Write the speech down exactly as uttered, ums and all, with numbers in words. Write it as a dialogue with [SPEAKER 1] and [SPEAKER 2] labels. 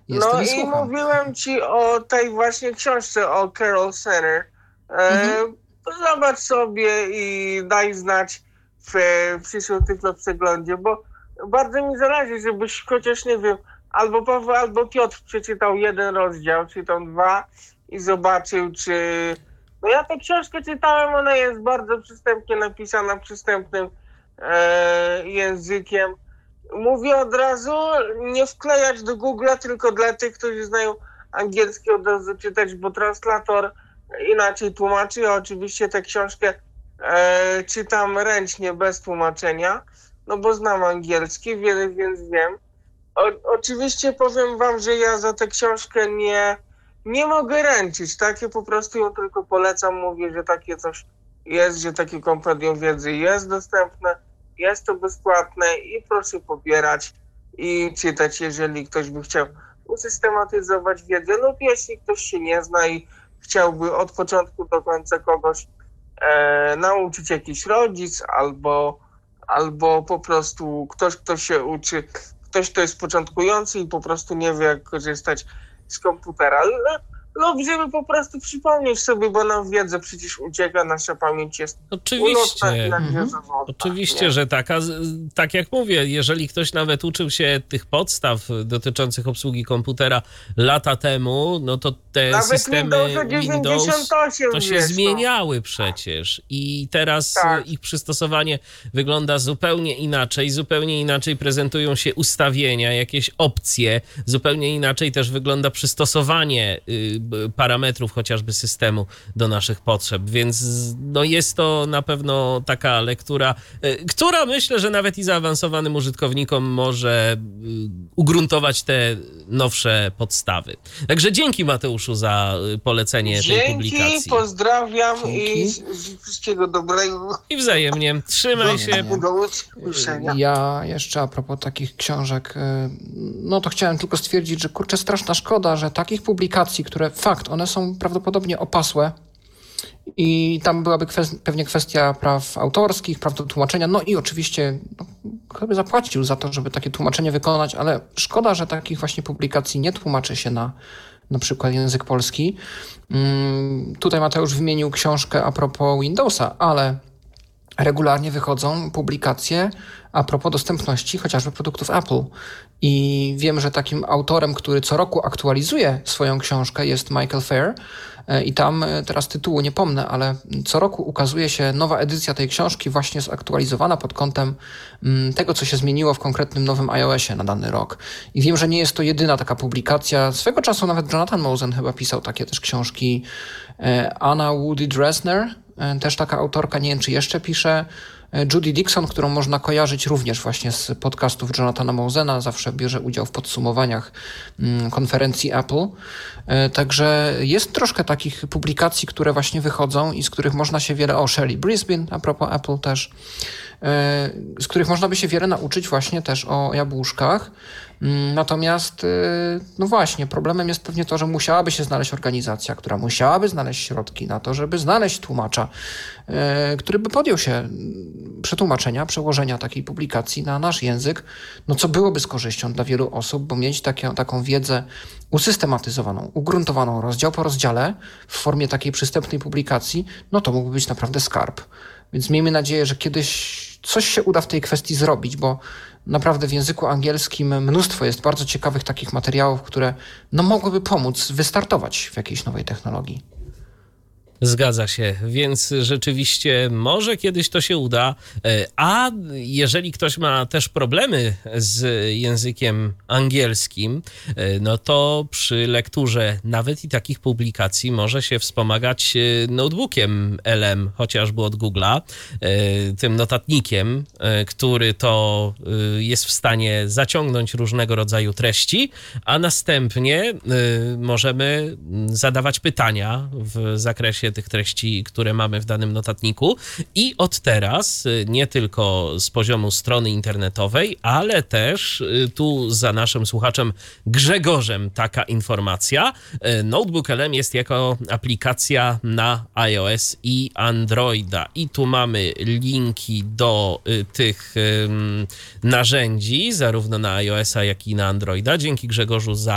[SPEAKER 1] Jestem
[SPEAKER 2] No
[SPEAKER 1] i
[SPEAKER 2] i
[SPEAKER 1] słucham.
[SPEAKER 2] mówiłem ci o tej właśnie książce o Carol Center. E,
[SPEAKER 1] Mhm.
[SPEAKER 2] Zobacz sobie i daj znać w, w przyszłym tylko przeglądzie, bo bardzo mi zależy, żebyś chociaż, nie wiem, albo Paweł, albo Piotr przeczytał jeden rozdział, czy tam dwa i zobaczył, czy... No ja tę książkę czytałem, ona jest bardzo przystępnie napisana, przystępnym e, językiem. Mówię od razu, nie wklejać do Google'a, tylko dla tych, którzy znają angielski, od razu czytać, bo translator inaczej tłumaczy. Ja oczywiście tę książkę e, czytam ręcznie, bez tłumaczenia, no bo znam angielski, więc, więc wiem. O, oczywiście powiem wam, że ja za tę książkę nie, nie mogę ręczyć, tak? Ja po prostu ją tylko polecam, mówię, że takie coś jest, że takie kompendium wiedzy jest dostępne, jest to bezpłatne i proszę pobierać i czytać, jeżeli ktoś by chciał usystematyzować wiedzę lub jeśli ktoś się nie zna i chciałby od początku do końca kogoś e, nauczyć, jakiś rodzic albo, albo po prostu ktoś, kto się uczy, ktoś, kto jest początkujący i po prostu nie wie, jak korzystać z komputera. Lub żeby po prostu przypomnieć sobie, bo nam wiedza przecież ucieka, nasza pamięć jest
[SPEAKER 3] Oczywiście,
[SPEAKER 2] ulotna i jak
[SPEAKER 3] mhm.
[SPEAKER 2] zawodna,
[SPEAKER 3] Oczywiście,
[SPEAKER 2] nie?
[SPEAKER 3] że tak. A tak jak mówię, jeżeli ktoś nawet uczył się tych podstaw dotyczących obsługi komputera lata temu, no to te
[SPEAKER 2] Nawet
[SPEAKER 3] systemy
[SPEAKER 2] Windows
[SPEAKER 3] to się
[SPEAKER 2] wiesz,
[SPEAKER 3] zmieniały przecież i teraz
[SPEAKER 2] Tak.
[SPEAKER 3] ich przystosowanie wygląda zupełnie inaczej, zupełnie inaczej prezentują się ustawienia, jakieś opcje, zupełnie inaczej też wygląda przystosowanie y, parametrów chociażby systemu do naszych potrzeb, więc no jest to na pewno taka lektura, y, która myślę, że nawet i zaawansowanym użytkownikom może y, ugruntować te nowsze podstawy. Także dzięki, Mateuszu, za polecenie
[SPEAKER 2] Dzięki,
[SPEAKER 3] tej publikacji.
[SPEAKER 2] pozdrawiam
[SPEAKER 1] Dzięki.
[SPEAKER 2] i z- wszystkiego dobrego.
[SPEAKER 3] I wzajemnie. Trzymaj się.
[SPEAKER 2] Do usłyszenia.
[SPEAKER 1] Ja jeszcze a propos takich książek, y, no to chciałem tylko stwierdzić, że kurczę, straszna szkoda, że takich publikacji, które fakt, one są prawdopodobnie opasłe i tam byłaby kwes- pewnie kwestia praw autorskich, praw do tłumaczenia, no i oczywiście no, kto by zapłacił za to, żeby takie tłumaczenie wykonać, ale szkoda, że takich właśnie publikacji nie tłumaczy się na na przykład język polski. Mm, tutaj Mateusz wymienił książkę a propos Windowsa, ale regularnie wychodzą publikacje a propos dostępności chociażby produktów Apple. I wiem, że takim autorem, który co roku aktualizuje swoją książkę, jest Michael Fair. I tam teraz tytułu nie pomnę, ale co roku ukazuje się nowa edycja tej książki, właśnie zaktualizowana pod kątem tego, co się zmieniło w konkretnym nowym iOSie na dany rok. I wiem, że nie jest to jedyna taka publikacja. Swego czasu nawet Jonathan Mosen chyba pisał takie też książki. Anna Woody Dresner, też taka autorka, nie wiem czy jeszcze pisze. Judy Dixon, którą można kojarzyć również właśnie z podcastów Jonathana Mosena, zawsze bierze udział w podsumowaniach konferencji Apple. Także jest troszkę takich publikacji, które właśnie wychodzą i z których można się wiele... O, Shelley Brisbane, a propos Apple też. Z których można by się wiele nauczyć właśnie też o jabłuszkach. Natomiast, no właśnie, problemem jest pewnie to, że musiałaby się znaleźć organizacja, która musiałaby znaleźć środki na to, żeby znaleźć tłumacza, który by podjął się przetłumaczenia, przełożenia takiej publikacji na nasz język, no co byłoby z korzyścią dla wielu osób, bo mieć takie, taką wiedzę usystematyzowaną, ugruntowaną rozdział po rozdziale w formie takiej przystępnej publikacji, no to mógłby być naprawdę skarb. Więc miejmy nadzieję, że kiedyś coś się uda w tej kwestii zrobić, bo naprawdę w języku angielskim mnóstwo jest bardzo ciekawych takich materiałów, które no, mogłyby pomóc wystartować w jakiejś nowej technologii.
[SPEAKER 3] Zgadza się, więc rzeczywiście może kiedyś to się uda, a jeżeli ktoś ma też problemy z językiem angielskim, no to przy lekturze nawet i takich publikacji może się wspomagać notebookiem L M, chociażby od Google'a, tym notatnikiem, który to jest w stanie zaciągnąć różnego rodzaju treści, a następnie możemy zadawać pytania w zakresie tych treści, które mamy w danym notatniku i od teraz nie tylko z poziomu strony internetowej, ale też tu za naszym słuchaczem Grzegorzem taka informacja. Notebook L M jest jako aplikacja na iOS i Androida i tu mamy linki do tych narzędzi zarówno na iOS-a, jak i na Androida. Dzięki Grzegorzu za